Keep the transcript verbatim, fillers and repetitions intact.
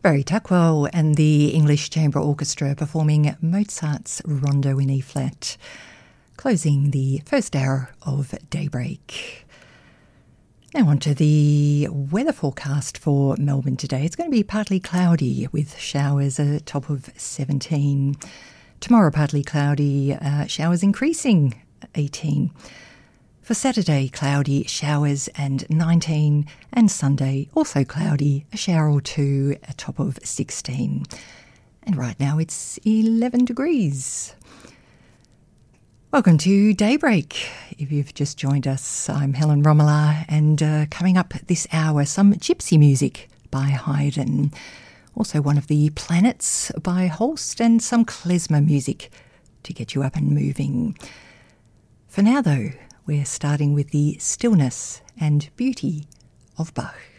Barry Tuckwell and the English Chamber Orchestra performing Mozart's Rondo in E-flat, closing the first hour of Daybreak. Now on to the weather forecast for Melbourne today. It's going to be partly cloudy with showers at a top of seventeen. Tomorrow partly cloudy, uh, showers increasing, eighteen. For Saturday, cloudy, showers and nineteen. And Sunday, also cloudy, a shower or two, a top of sixteen. And right now it's eleven degrees. Welcome to Daybreak. If you've just joined us, I'm Helen Romola, and uh, coming up this hour, some gypsy music by Haydn. Also one of the Planets by Holst, and some klezmer music to get you up and moving. For now though, we're starting with the stillness and beauty of Bach.